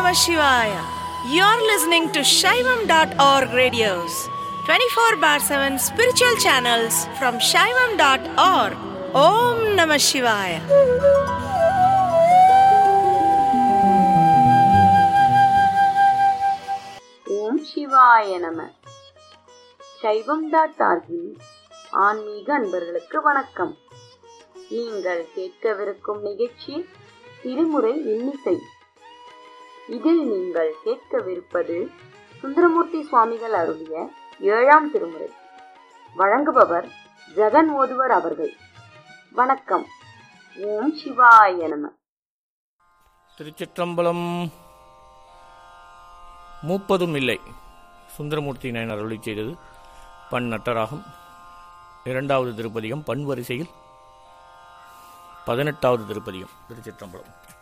Namah Shivaya. You're listening to Shaivam.org radios, 24 bar 7 spiritual channels from Shaivam.org. Om Namah Shivaya. ஓம் சிவாய நம. சைவம்.org ஆன்மீக அன்பர்களுக்கு வணக்கம். நீங்கள் கேட்கவிருக்கும் நிகழ்ச்சி திருமுறை இன்னிசை. இதில் நீங்கள் கேட்கவிருப்பது சுந்தரமூர்த்தி சுவாமிகள் அருளிய 7ஆம் திருமுறை. வழங்குபவர் ஜெகன் ஓதுவர் அவர்கள். வணக்கம். ஓம் சிவாய நம. திருச்சிற்றம்பலம். மூப்பதும் இல்லை சுந்தரமூர்த்தி நாயனார் அருளி செய்தது. பண் நட்டராகம். 2வது திருப்பதிகம். பண் வரிசையில் 18வது திருப்பதிகம். திருச்சிற்றம்பலம்.